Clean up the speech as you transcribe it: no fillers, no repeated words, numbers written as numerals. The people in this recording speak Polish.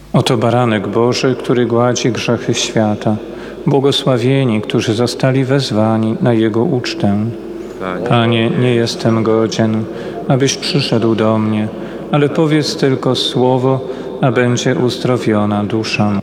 Oto baranek Boży, który gładzi grzechy świata. Błogosławieni, którzy zostali wezwani na Jego ucztę. Panie, nie jestem godzien, abyś przyszedł do mnie, ale powiedz tylko słowo, a będzie uzdrowiona dusza